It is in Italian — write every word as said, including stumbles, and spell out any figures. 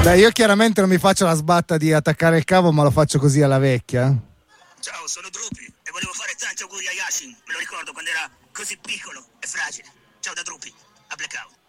Beh, io chiaramente non mi faccio la sbatta di attaccare il cavo, ma lo faccio così alla vecchia. Ciao, sono Drupi e volevo fare tanti auguri a Yashin. Me lo ricordo quando era così piccolo e fragile. Ciao da Drupi, a Blackout.